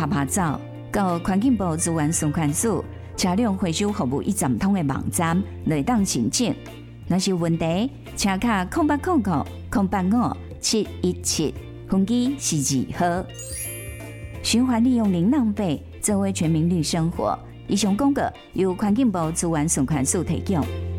拍照到环境部资源送款署车辆回收服务一站通的网站来当申请。若是有问题，请卡0800-085-717，分机是2号。循环利用零浪费，作为全民绿生活。以上广告由环境部资源送款署提供。